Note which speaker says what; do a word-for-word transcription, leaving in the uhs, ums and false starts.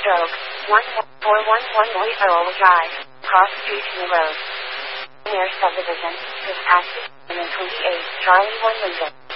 Speaker 1: Stroke, one four one one Louisville Drive, Cross Street New Road. Near subdivision, capacity twenty-eight, Charlie one Lincoln.